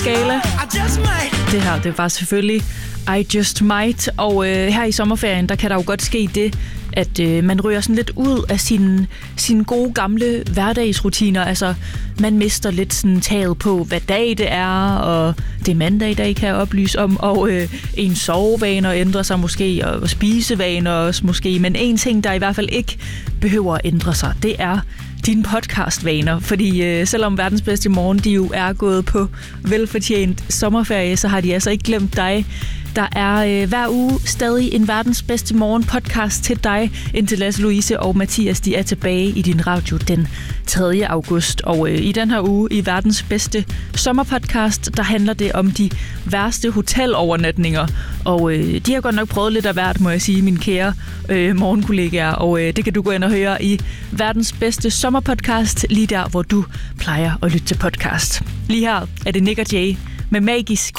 Gala. Det her, det var selvfølgelig I Just Might. Og her i sommerferien, der kan der jo godt ske det, at man ryger sådan lidt ud af sine gode gamle hverdagsrutiner. Altså, man mister lidt sådan taget på, hvad dag det er, og det er mandag i dag, kan jeg oplyse om, og ens sovevaner ændrer sig måske, og spisevaner også måske. Men en ting, der i hvert fald ikke behøver at ændre sig, det er dine podcastvaner. Fordi selvom Verdens Bedste Morgen, de jo er gået på velfortjent sommerferie, så har de altså ikke glemt dig. Der er hver uge stadig en Verdens Bedste Morgen podcast til dig, indtil Lasse Louise og Mathias, de er tilbage i din radio den 3. august. Og i den her uge i Verdens Bedste Sommerpodcast, der handler det om de værste hotelovernatninger. Og de har godt nok prøvet lidt af hvert, må jeg sige, mine kære morgenkollegaer. Og det kan du gå ind og høre i Verdens Bedste Sommerpodcast, lige der, hvor du plejer at lytte til podcast. Lige her er det Nick og Jay med Magisk.